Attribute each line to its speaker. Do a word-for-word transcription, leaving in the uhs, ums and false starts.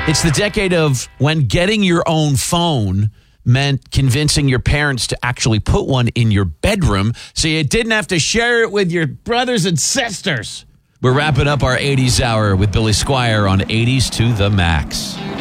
Speaker 1: It's the decade of when getting your own phone meant convincing your parents to actually put one in your bedroom so you didn't have to share it with your brothers and sisters. We're wrapping up our eighties hour with Billy Squier on eighties to the Max.